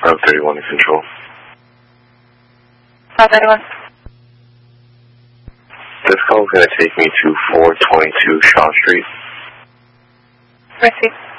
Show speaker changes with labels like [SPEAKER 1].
[SPEAKER 1] 531 to control.
[SPEAKER 2] 531.
[SPEAKER 1] This call is going to take me to 422 Shaw Street.
[SPEAKER 2] Receive.